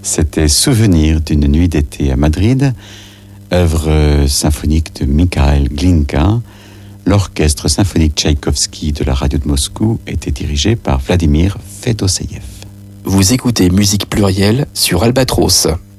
C'était Souvenir d'une nuit d'été à Madrid, œuvre symphonique de Mikhail Glinka. L'orchestre symphonique Tchaïkovski de la radio de Moscou était dirigé par Vladimir Fedoseyev. Vous écoutez Musique Plurielle sur Albatros.